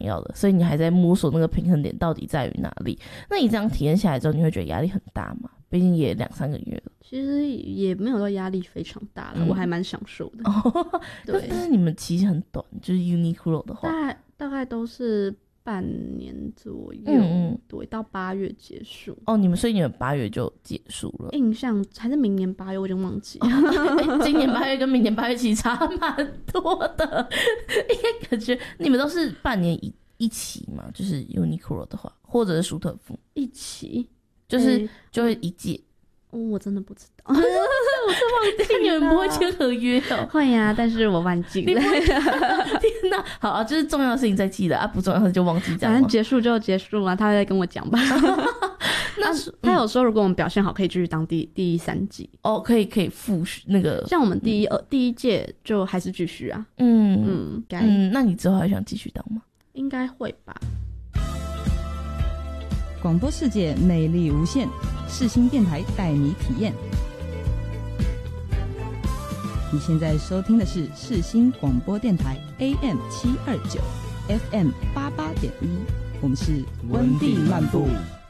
要的，所以你还在摸索那个平衡点到底在于哪里。那你这样体验下来之后，你会觉得压力很大吗？毕竟也2-3个月了。 其实也没有到压力非常大了，我还蛮享受的。对， 但是你们期很短，就是 Uniqlo 的话， 大概都是半年左右，对，到8月结束。 所以你们8月就结束了？ 印象还是明年8月，我已经忘记了。 今年8月跟明年8月其实差蛮多的，应该感觉你们都是半年一期嘛，就是 Uniqlo 的话，或者是舒特夫一期， 就会一届。 我真的不知道，我是忘记了。 你们不会签合约哦？ 会呀，但是我忘记了。 天哪，好啊，就是重要的事情再记得啊，不重要的就忘记这样。 反正结束就结束了，他会再跟我讲吧。他有说如果我们表现好，可以继续当第3季。 可以复续那个， 像我们第一届就还是继续啊。 那你之后还想继续当吗？ 应该会吧。 广播世界魅力无限，世新电台带你体验。你现在收听的是世新广播电台 AM 729 FM 88.1，我们是温蒂漫步。